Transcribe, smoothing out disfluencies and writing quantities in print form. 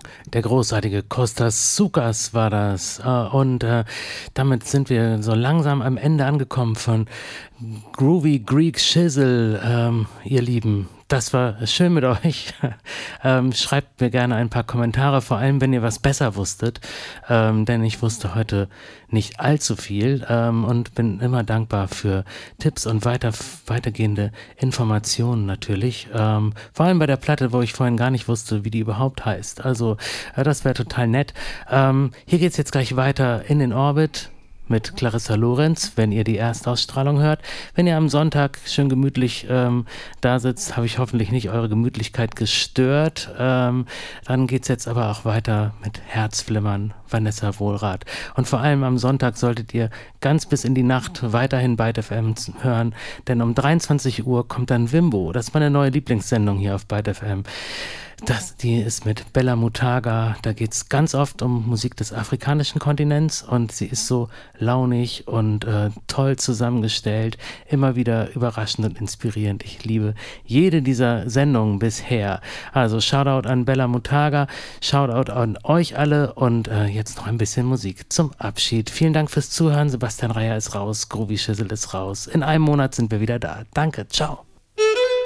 Der großartige Kostas Soukas war das. Damit sind wir so langsam am Ende angekommen von Groovy Greek Shizzle, ihr Lieben. Das war schön mit euch. Schreibt mir gerne ein paar Kommentare, vor allem wenn ihr was besser wusstet, denn ich wusste heute nicht allzu viel und bin immer dankbar für Tipps und weitergehende Informationen natürlich. Vor allem bei der Platte, wo ich vorhin gar nicht wusste, wie die überhaupt heißt. Also das wäre total nett. Hier geht's jetzt gleich weiter in den Orbit mit Clarissa Lorenz, wenn ihr die Erstausstrahlung hört. Wenn ihr am Sonntag schön gemütlich da sitzt, habe ich hoffentlich nicht eure Gemütlichkeit gestört. Dann geht's jetzt aber auch weiter mit Herzflimmern, Vanessa Wohlrath. Und vor allem am Sonntag solltet ihr ganz bis in die Nacht weiterhin Byte FM hören, denn um 23 Uhr kommt dann Wimbo. Das ist meine neue Lieblingssendung hier auf Byte FM. Die ist mit Bella Mutaga, da geht es ganz oft um Musik des afrikanischen Kontinents und sie ist so launig und toll zusammengestellt, immer wieder überraschend und inspirierend. Ich liebe jede dieser Sendungen bisher. Also Shoutout an Bella Mutaga, Shoutout an euch alle und jetzt noch ein bisschen Musik zum Abschied. Vielen Dank fürs Zuhören, Sebastian Reier ist raus, Groovy Shizzle ist raus. In einem Monat sind wir wieder da. Danke, ciao.